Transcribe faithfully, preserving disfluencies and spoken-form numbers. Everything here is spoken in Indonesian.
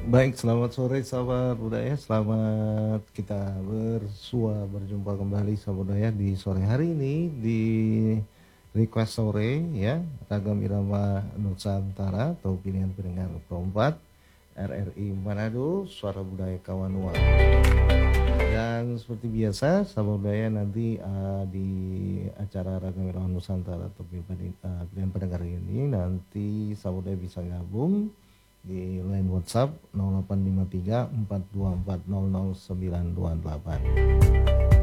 Baik, selamat sore sahabat budaya. Selamat kita bersua berjumpa kembali sahabat budaya di sore hari ini di Request Sore ya, Ragam Irama Nusantara atau pilihan pendengar keempat R R I Manado, Suara Budaya Kawanua. Dan seperti biasa sahabat budaya nanti uh, di acara Ragam Irama Nusantara atau pilihan, uh, pilihan pendengar ini nanti sahabat budaya bisa gabung di line WhatsApp nol delapan lima tiga empat dua empat nol nol sembilan dua delapan.